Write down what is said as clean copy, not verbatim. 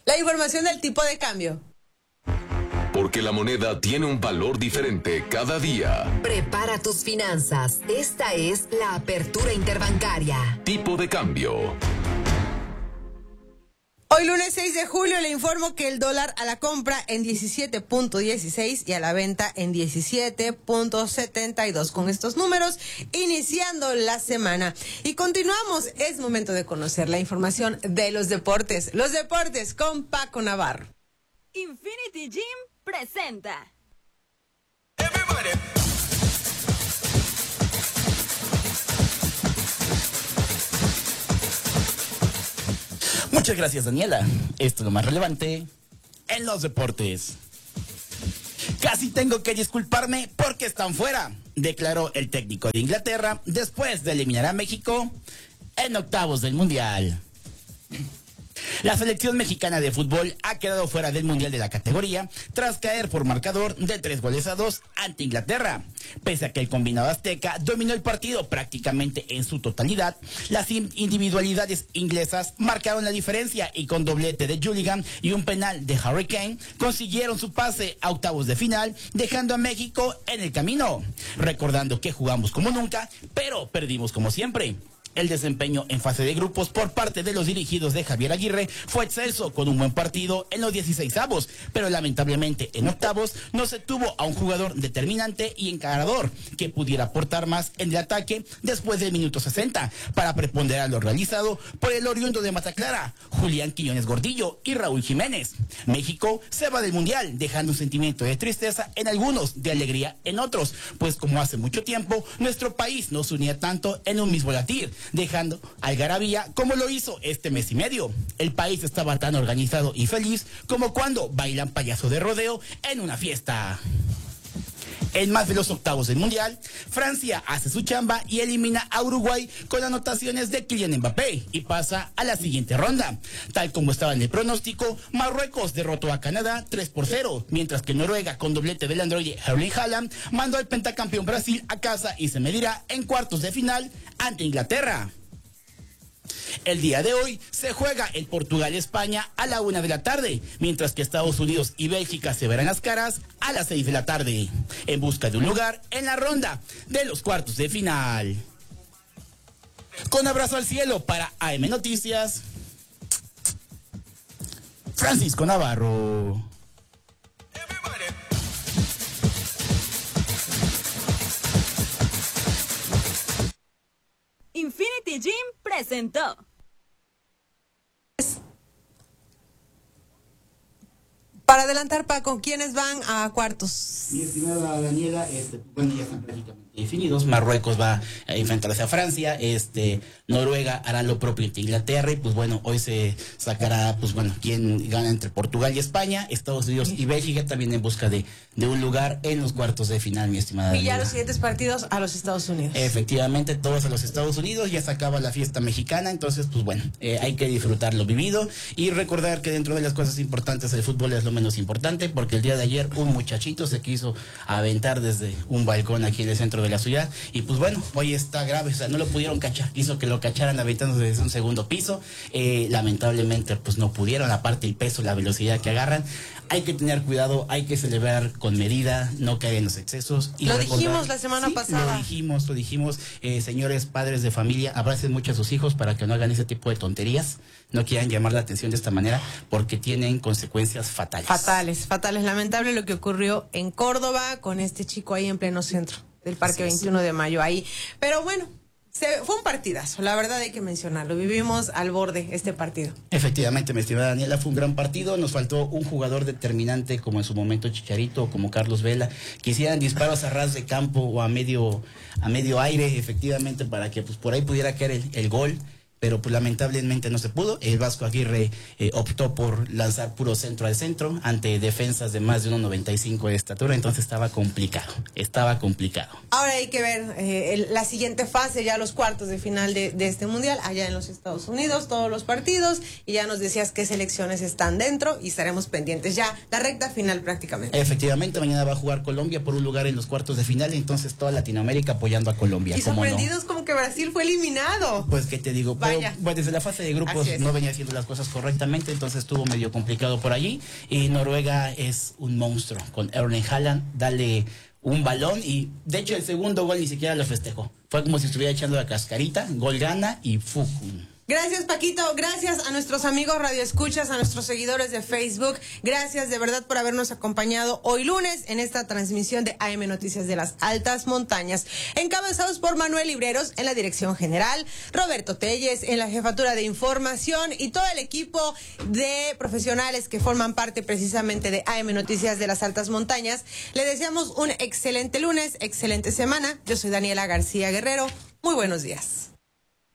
La información del tipo de cambio. Porque la moneda tiene un valor diferente cada día. Prepara tus finanzas. Esta es la apertura interbancaria. Tipo de cambio. Hoy lunes 6 de julio le informo que el dólar a la compra en 17.16 y a la venta en 17.72. Con estos números, iniciando la semana. Y continuamos, es momento de conocer la información de los deportes. Los deportes con Paco Navarro. Infinity Gym presenta. Muchas gracias, Daniela. Esto es lo más relevante en los deportes. Casi tengo que disculparme porque están fuera, declaró el técnico de Inglaterra después de eliminar a México en octavos del Mundial. La selección mexicana de fútbol ha quedado fuera del Mundial de la categoría tras caer por marcador de 3-2 ante Inglaterra. Pese a que el combinado azteca dominó el partido prácticamente en su totalidad, las individualidades inglesas marcaron la diferencia y con doblete de Juligan y un penal de Harry Kane consiguieron su pase a octavos de final, dejando a México en el camino. Recordando que jugamos como nunca, pero perdimos como siempre. El desempeño en fase de grupos por parte de los dirigidos de Javier Aguirre fue excelso, con un buen partido en los 16avos, pero lamentablemente en octavos no se tuvo a un jugador determinante y encarador que pudiera aportar más en el ataque después del minuto 60 para preponderar lo realizado por el oriundo de Mataclara, Julián Quiñones Gordillo y Raúl Jiménez. México se va del Mundial, dejando un sentimiento de tristeza en algunos, de alegría en otros, pues como hace mucho tiempo nuestro país no se unía tanto en un mismo latir, dejando algarabía como lo hizo este mes y medio. El país estaba tan organizado y feliz como cuando bailan payaso de rodeo en una fiesta. En más de los octavos del Mundial, Francia hace su chamba y elimina a Uruguay con anotaciones de Kylian Mbappé y pasa a la siguiente ronda. Tal como estaba en el pronóstico, Marruecos derrotó a Canadá 3-0, mientras que Noruega, con doblete del androide Erling Haaland, mandó al pentacampeón Brasil a casa y se medirá en cuartos de final ante Inglaterra. El día de hoy se juega el Portugal-España a la 1 de la tarde, mientras que Estados Unidos y Bélgica se verán las caras a las 6 de la tarde, en busca de un lugar en la ronda de los cuartos de final. Con abrazo al cielo para AM Noticias, Francisco Navarro. Infinity Gym presentó. Para adelantar, Paco, ¿quiénes van a cuartos? Mi estimada Daniela, bueno, ya están prácticamente definidos. Marruecos va a enfrentarse a Francia, Noruega hará lo propio ante Inglaterra y pues bueno, hoy se sacará, pues bueno, quién gana entre Portugal y España, Estados Unidos y Bélgica también en busca de un lugar en los cuartos de final, mi estimada Daniela. Y ya los siguientes partidos a los Estados Unidos. Efectivamente, todos a los Estados Unidos, ya se acaba la fiesta mexicana, entonces pues bueno, hay que disfrutar lo vivido y recordar que dentro de las cosas importantes el fútbol es lo menos importante, porque el día de ayer un muchachito se quiso aventar desde un balcón aquí en el centro de la ciudad y pues bueno, hoy está grave, o sea, no lo pudieron cachar, hizo que lo cacharan aventándose desde un segundo piso, lamentablemente pues no pudieron, aparte el peso, la velocidad que agarran. Hay que tener cuidado, hay que celebrar con medida, no caer en los excesos. Y lo dijimos la semana pasada. Lo dijimos, señores padres de familia, abracen mucho a sus hijos para que no hagan ese tipo de tonterías, no quieran llamar la atención de esta manera, porque tienen consecuencias fatales. Fatales. Lamentable lo que ocurrió en Córdoba con este chico ahí en pleno centro del Parque 21 de Mayo ahí. Pero bueno, fue un partidazo, la verdad hay que mencionarlo. Vivimos al borde este partido. Efectivamente, mi estimada Daniela, fue un gran partido. Nos faltó un jugador determinante como en su momento Chicharito o como Carlos Vela, que hicieran disparos a ras de campo o a medio aire, efectivamente, para que pues por ahí pudiera caer el gol. Pero pues lamentablemente no se pudo. El Vasco Aguirre optó por lanzar puro centro al centro ante defensas de más de 1.95 de estatura, entonces estaba complicado. Ahora hay que ver la siguiente fase, ya los cuartos de final de este mundial, allá en los Estados Unidos, todos los partidos, y ya nos decías qué selecciones están dentro y estaremos pendientes ya, la recta final prácticamente. Efectivamente, mañana va a jugar Colombia por un lugar en los cuartos de final, entonces toda Latinoamérica apoyando a Colombia. Y sorprendidos como que Brasil fue eliminado. Pues qué te digo, Vaya. Pero, bueno, desde la fase de grupos no venía haciendo las cosas correctamente, entonces estuvo medio complicado por allí. Y Noruega es un monstruo con Erling Haaland. Dale un balón y, de hecho, el segundo gol ni siquiera lo festejó. Fue como si estuviera echando la cascarita, gol gana y ¡fucum! Gracias, Paquito. Gracias a nuestros amigos radioescuchas, a nuestros seguidores de Facebook. Gracias de verdad por habernos acompañado hoy lunes en esta transmisión de AM Noticias de las Altas Montañas. Encabezados por Manuel Libreros en la dirección general, Roberto Telles en la jefatura de información y todo el equipo de profesionales que forman parte precisamente de AM Noticias de las Altas Montañas. Le deseamos un excelente lunes, excelente semana. Yo soy Daniela García Guerrero. Muy buenos días.